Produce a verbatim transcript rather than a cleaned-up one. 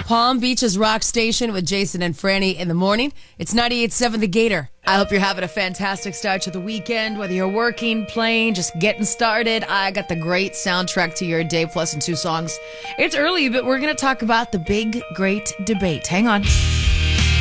Palm Beach's Rock Station with Jason and Franny in the morning. It's ninety-eight point seven The Gator. I hope you're having a fantastic start to the weekend, whether you're working, playing, just getting started. I got the great soundtrack to your day, plus in two songs. It's early, but we're going to talk about the big, great debate. Hang on.